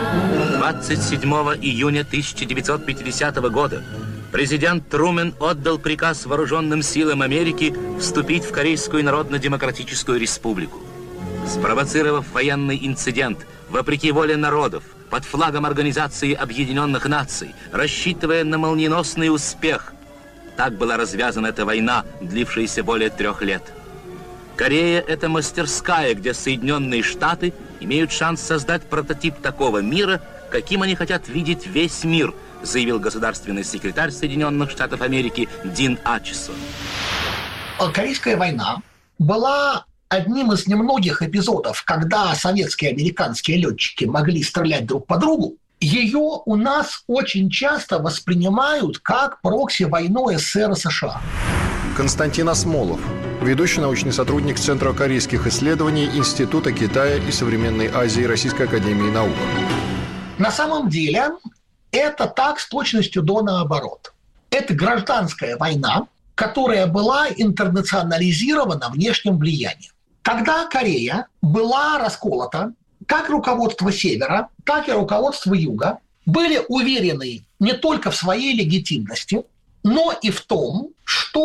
27 июня 1950 года президент Трумен отдал приказ вооруженным силам Америки вступить в Корейскую Народно-Демократическую Республику. Спровоцировав военный инцидент, вопреки воле народов, под флагом Организации Объединенных Наций, рассчитывая на молниеносный успех, так была развязана эта война, длившаяся более 3 лет. Корея – это мастерская, где Соединенные Штаты имеют шанс создать прототип такого мира, каким они хотят видеть весь мир, заявил государственный секретарь Соединенных Штатов Америки Дин Ачесон. Корейская война была одним из немногих эпизодов, когда советские и американские летчики могли стрелять друг по другу. Ее у нас очень часто воспринимают как прокси-войну СССР и США. Константин Асмолов, ведущий научный сотрудник Центра корейских исследований Института Китая и современной Азии Российской академии наук. На самом деле это так с точностью до наоборот. Это гражданская война, которая была интернационализирована внешним влиянием. Когда Корея была расколота, как руководство Севера, так и руководство Юга были уверены не только в своей легитимности, но и в том, что